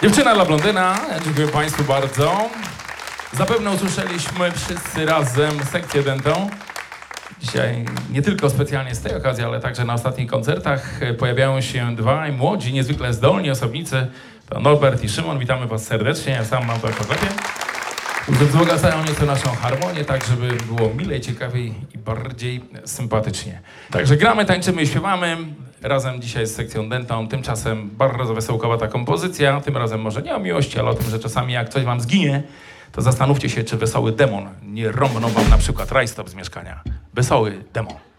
Dziewczyna dla blondyna, dziękuję Państwu bardzo. Zapewne usłyszeliśmy wszyscy razem sekcję dentą. Dzisiaj nie tylko specjalnie z tej okazji, ale także na ostatnich koncertach pojawiają się dwaj młodzi, niezwykle zdolni osobnicy. To Norbert i Szymon. Witamy Was serdecznie. Ja sam mam to w sklepie. Wzbogacają nieco naszą harmonię, tak żeby było milej, ciekawiej i bardziej sympatycznie. Także gramy, tańczymy i śpiewamy. Razem dzisiaj z sekcją dentą. Tymczasem bardzo wesołkowata kompozycja. Tym razem może nie o miłości, ale o tym, że czasami jak coś Wam zginie, to zastanówcie się, czy wesoły demon nie rąbnął Wam na przykład rajstop z mieszkania. Wesoły demon.